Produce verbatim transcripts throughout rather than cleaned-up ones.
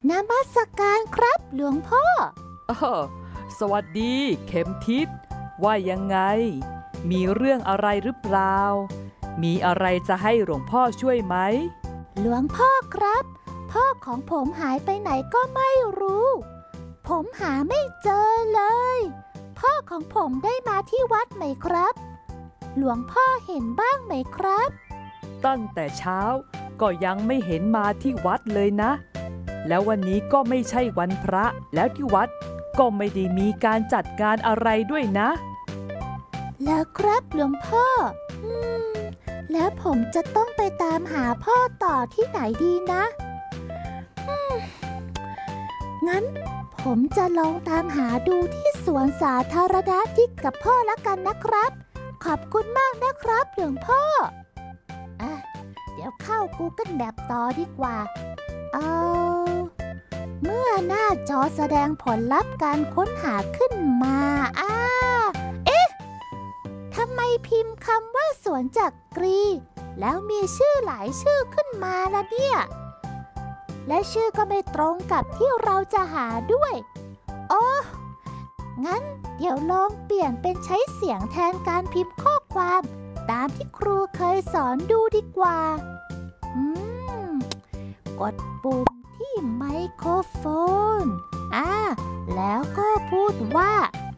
นมัสการครับหลวงพ่อออสวัสดีเข็มทิศว่ายังไงมีเรื่องอะไรหรือเปล่ามีอะไรจะให้หลวงพ่อช่วยไหมหลวงพ่อครับพ่อของผมหายไปไหนก็ไม่รู้ผมหาไม่เจอเลยพ่อของผมได้มาที่วัดไหมครับหลวงพ่อเห็นบ้างไหมครับตั้งแต่เช้าก็ยังไม่เห็นมาที่วัดเลยนะแล้ววันนี้ก็ไม่ใช่วันพระแล้วที่วัดก็ไม่ได้มีการจัดงานอะไรด้วยนะแล้วครับหลวงพ่ออืมแล้วผมจะต้องไปตามหาพ่อต่อที่ไหนดีนะอืมงั้นผมจะลองตามหาดูที่สวนสาธารณะที่กับพ่อละกันนะครับขอบคุณมากนะครับหลวงพ่ออ่ะเดี๋ยวเข้า Google Map ต่อดีกว่าเอาเมื่อหน้าจอแสดงผลลัพธ์การค้นหาขึ้นมาอ่าเอ๊ะทำไมพิมพ์คำว่าสวนจักรีแล้วมีชื่อหลายชื่อขึ้นมาล่ะเนี่ยและชื่อก็ไม่ตรงกับที่เราจะหาด้วยโอ้งั้นเดี๋ยวลองเปลี่ยนเป็นใช้เสียงแทนการพิมพ์ข้อความตามที่ครูเคยสอนดูดีกว่าอืมกดปุ่มที่ไมโครโฟนอ่าแล้วก็พูดว่า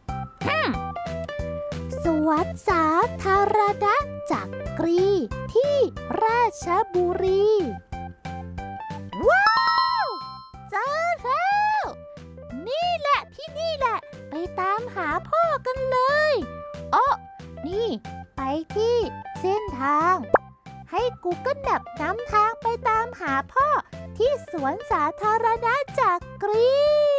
สวนสาธารณะจักรีที่ราชบุรีว้าวเจอแล้วนี่แหละที่นี่แหละไปตามหาพ่อกันเลยอ๋อนี่ไปที่เส้นทางให้ Google Map นำทางไปตามหาพ่อที่สวนสาธารณะจักรี